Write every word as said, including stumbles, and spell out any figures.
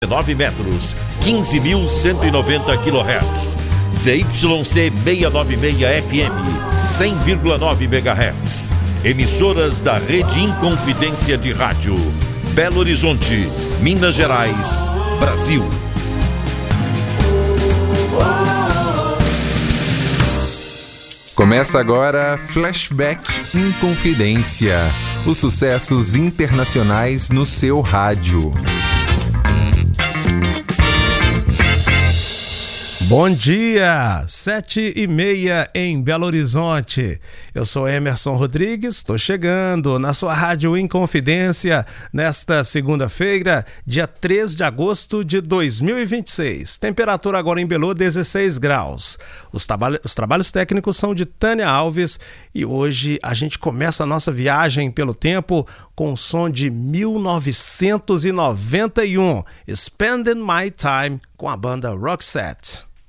dezenove metros, quinze mil cento e noventa quilohertz. Z Y C seiscentos e noventa e seis F M, cem vírgula nove megahertz. Emissoras da Rede Inconfidência de Rádio. Belo Horizonte, Minas Gerais, Brasil. Começa agora Flashback Inconfidência. Os sucessos internacionais no seu rádio. Bom dia, sete e meia em Belo Horizonte. Eu sou Emerson Rodrigues, estou chegando na sua Rádio Inconfidência nesta segunda-feira, dia três de agosto de dois mil e vinte e seis. Temperatura agora em Belo, dezesseis graus. Os, trabalho, os trabalhos técnicos são de Tânia Alves e hoje a gente começa a nossa viagem pelo tempo com o som de mil novecentos e noventa e um, Spending My Time, com a banda Roxette.